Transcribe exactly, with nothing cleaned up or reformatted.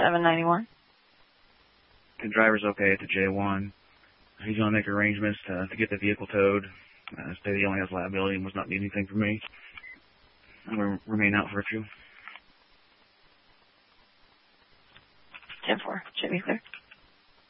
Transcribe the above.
seven ninety-one. The driver's okay at the J one. He's going to make arrangements to, to get the vehicle towed. Uh, say he only has liability and was not needing anything from me. I'm going to remain out for a few. ten four. Should be clear.